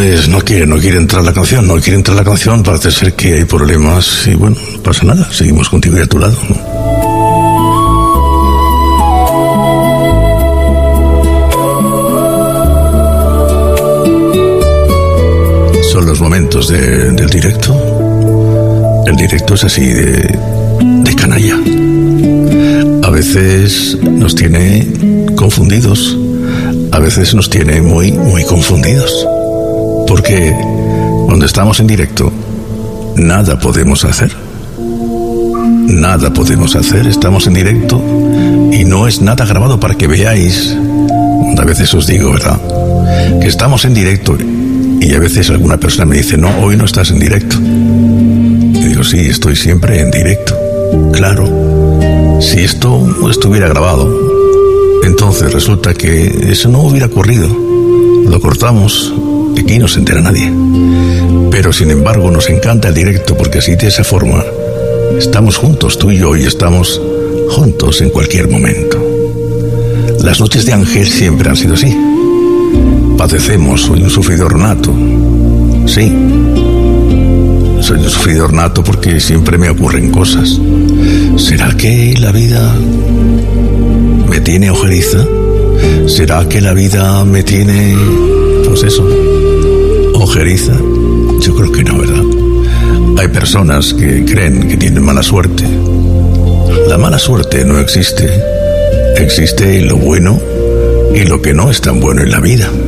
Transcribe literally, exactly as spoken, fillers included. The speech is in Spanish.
Pues no quiere, no quiere entrar la canción, no quiere entrar la canción, parece ser que hay problemas y bueno, no pasa nada, seguimos contigo y a tu lado, ¿no? Son los momentos de, del directo. El directo es así de, de canalla. A veces nos tiene confundidos, a veces nos tiene muy, muy confundidos. Porque cuando estamos en directo, nada podemos hacer. Nada podemos hacer, estamos en directo y no es nada grabado para que veáis. A veces os digo, ¿verdad?, que estamos en directo y a veces alguna persona me dice, no, hoy no estás en directo. Y digo, sí, estoy siempre en directo. Claro, si esto estuviera grabado, entonces resulta que eso no hubiera ocurrido. Lo cortamos, aquí no se entera nadie. Pero sin embargo nos encanta el directo porque así de esa forma estamos juntos, tú y yo, y estamos juntos en cualquier momento. Las noches de Ángel siempre han sido así. Padecemos, soy un sufridor nato. Sí, soy un sufridor nato porque siempre me ocurren cosas. ¿Será que la vida me tiene ojeriza? ¿Será que la vida me tiene, pues eso, ojeriza? Yo creo que no, ¿verdad? Hay personas que creen que tienen mala suerte. La mala suerte no existe. Existe lo bueno y lo que no es tan bueno en la vida.